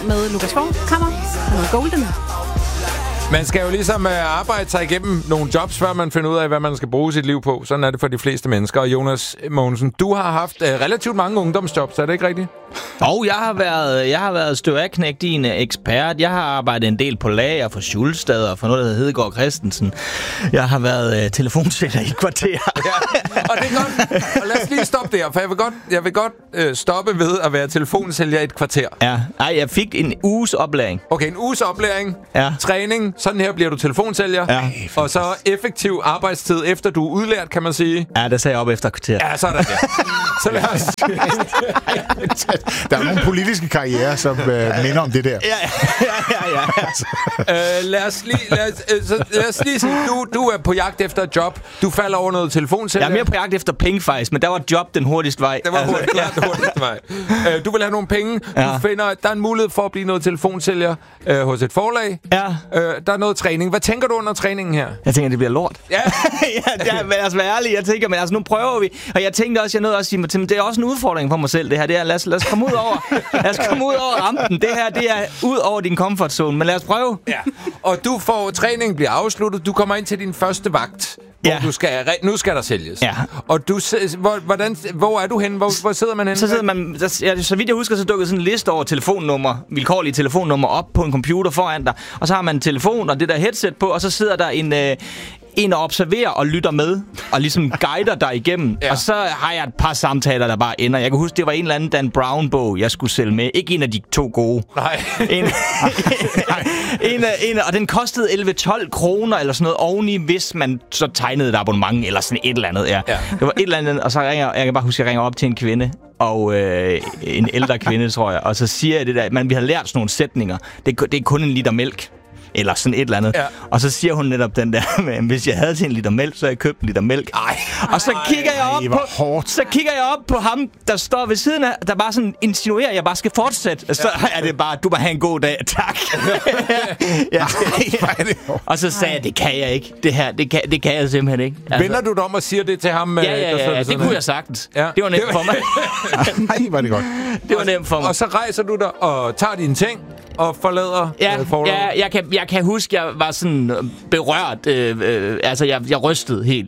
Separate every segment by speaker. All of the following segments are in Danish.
Speaker 1: med Lukas Forkammer og noget Golden.
Speaker 2: Man skal jo ligesom arbejde sig igennem nogle jobs, før man finder ud af, hvad man skal bruge sit liv på. Sådan er det for de fleste mennesker. Og Jonas Mogensen, du har haft relativt mange ungdomsjobs, er det ikke rigtigt?
Speaker 3: Og jeg har været støvaknægt i en ekspert. Jeg har arbejdet en del på lager for Schulstad og for noget, der hedder Hedegaard Christensen. Jeg har været telefonsælger i et kvarter.
Speaker 2: Ja, og det er godt. Og lad os lige stoppe der, for jeg vil godt stoppe ved at være telefonsælger i et kvarter.
Speaker 3: Ja, jeg fik en uges oplæring.
Speaker 2: Okay, en uges oplæring,
Speaker 3: ja.
Speaker 2: Træning, sådan her bliver du telefonsælger. Ja. Og så effektiv arbejdstid efter du er udlært, kan man sige.
Speaker 3: Ja, det sagde jeg op efter et kvarter.
Speaker 2: Ja, sådan der. Så lad os...
Speaker 4: Der er nogle politiske karrierer, som minder om det der.
Speaker 2: Lad os lige sige, du er på jagt efter et job. Du falder over noget telefonsælger.
Speaker 3: Jeg er mere på jagt efter penge faktisk, men der var job den hurtigste vej.
Speaker 2: Det var den hurtigste vej. Du vil have nogle penge. Ja. Du finder, der er en mulighed for at blive noget telefonsælger hos et forlag.
Speaker 3: Ja.
Speaker 2: Der er noget træning. Hvad tænker du under træningen her?
Speaker 3: Jeg tænker, det bliver lort.
Speaker 2: Ja.
Speaker 3: Men altså, vær ærlig. Jeg tænker, men altså, nu prøver vi. Og jeg tænkte også, jeg nåede også at sige, det er også en udfordring for mig selv, det her. Det er, lad os komme ud over rampen. Det her, det er ud over din comfort zone. Men lad os prøve.
Speaker 2: Ja. Og du får, træningen bliver afsluttet. Du kommer ind til din første vagt. Nu skal der sælges.
Speaker 3: Ja.
Speaker 2: Og du, hvor er du henne? Hvor sidder man henne?
Speaker 3: Så sidder man, så vidt jeg husker, så dukker sådan en liste over telefonnummer, vilkårlige telefonnummer op på en computer foran dig. Og så har man en telefon og det der headset på, og så sidder der en og observerer og lytter med, og ligesom guider dig igennem. Ja. Og så har jeg et par samtaler, der bare ender. Jeg kan huske, det var en eller anden Dan Brown-bog, jeg skulle sælge med. Ikke en af de to gode.
Speaker 2: Nej.
Speaker 3: Og den kostede 11-12 kroner eller sådan noget oveni, hvis man så tegnede et abonnement eller sådan et eller andet. Ja. Det var et eller andet, og så jeg kan bare huske, at jeg ringer op til en kvinde, og en ældre kvinde, tror jeg. Og så siger jeg det der, vi har lært sådan nogle sætninger. Det er kun en liter mælk. Eller sådan et eller andet. Ja. Og så siger hun netop den der, hvis jeg havde til en liter mælk, så havde jeg købt en liter mælk. Og så kigger jeg op på ham, der står ved siden af, der bare sådan insinuerer, at jeg bare skal fortsætte. Så er det bare, du må have en god dag. Tak. Ja. Og så sagde jeg, det kan jeg ikke. Det her, det kan jeg simpelthen ikke. Altså.
Speaker 2: Vender du dig om og siger det til ham?
Speaker 3: Ja, det kunne jeg sagtens. Ja. Det var nemt for mig.
Speaker 4: Nej, var det godt.
Speaker 3: Det var nemt for mig.
Speaker 2: Og så rejser du dig og tager dine ting og forlader forlaget.
Speaker 3: Jeg kan huske, jeg var sådan berørt. Altså, jeg rystede helt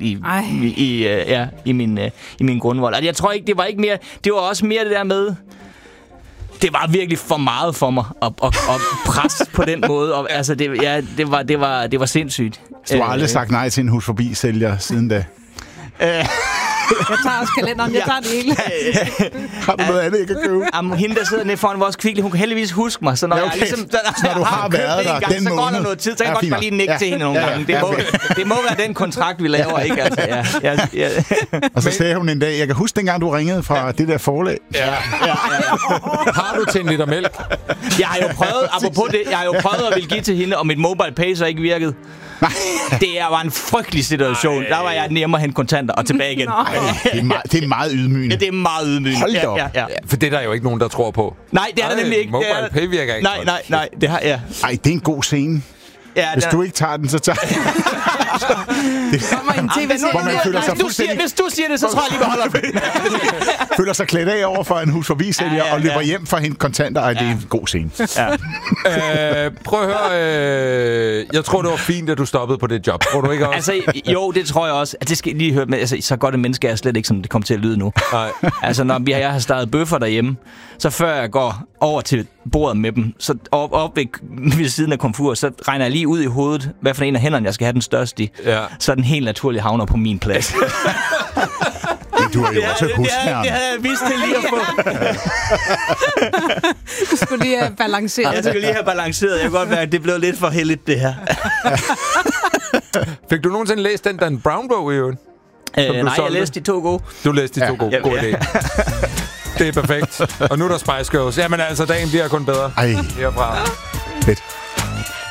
Speaker 3: i min grundvold. Altså, jeg tror ikke, det var ikke mere... Det var også mere det der med... Det var virkelig for meget for mig at presse på den måde. Og, altså, det var sindssygt.
Speaker 4: Så du har aldrig sagt nej til en hus forbi sælger siden da?
Speaker 1: Jeg tager også kalenderen, jeg tager det hele.
Speaker 4: Har du noget andet, jeg kan købe?
Speaker 3: Hende, der sidder nede foran vores Kvickly, hun kan heldigvis huske mig. Så når jeg ligesom,
Speaker 4: når du har været der den
Speaker 3: så går der noget tid, så kan jeg godt bare lige nikke til hende nogle gange. Det må være den kontrakt, vi laver, ikke? Altså,
Speaker 4: Og så sagde hun en dag, jeg kan huske dengang, du ringede fra det der forlag.
Speaker 2: Ja. Har du til en liter mælk?
Speaker 3: Jeg har jo prøvet, apropos det, at ville give til hende, og mit mobile pay så ikke virkede. Det var en frygtelig situation. Der var jeg nemmere at hente kontanter og tilbage igen.
Speaker 4: Det er meget ydmygende.
Speaker 3: Ja, det er meget ydmygende.
Speaker 4: Hold da op.
Speaker 3: Ja.
Speaker 2: For det er der jo ikke nogen, der tror på.
Speaker 3: Nej, det er der nemlig ikke.
Speaker 2: Mobile pay virker ikke.
Speaker 3: Nej, det har jeg.
Speaker 4: Ej, det er en god scene. Ja, hvis du ikke tager den, så tager
Speaker 1: kommer en tv-serie.
Speaker 3: Hvis du siger det, så tror jeg lige, beholder det.
Speaker 4: Føler sig klædt af over for en hus forbi sælger og løber hjem for hende kontanter. Ej, det er en god scene.
Speaker 2: Ja. Prøv at høre. Jeg tror, det var fint, at du stoppede på det job. Tror du ikke også?
Speaker 3: Altså, jo, det tror jeg også. Det skal lige høre med. Altså, så godt et menneske er jeg slet ikke, som det kommer til at lyde nu. Nej. Altså, når jeg har startet bøffer derhjemme, så før jeg går over til bordet med dem, så op ved siden af komfur, så regner jeg lige ud i hovedet, hvad for en af hænderne, jeg skal have den største i. Ja. Så den helt naturligt havner på min plads.
Speaker 4: Du har jo også husherren.
Speaker 3: Det havde jeg vist til lige at få.
Speaker 1: Du skulle lige have balanceret.
Speaker 3: Jeg skulle lige have balanceret. Jeg kan godt mærke, at det blev lidt for heldigt, det her.
Speaker 2: Fik du nogensinde læst den Dan Brown-bog i øvrigt?
Speaker 3: Nej, jeg læste de to gode.
Speaker 2: Du læste de to gode. God idé. Det er perfekt. Og nu er der Spice Girls. Jamen altså, dagen bliver kun bedre.
Speaker 4: Ej.
Speaker 2: Herfra.
Speaker 4: Fedt.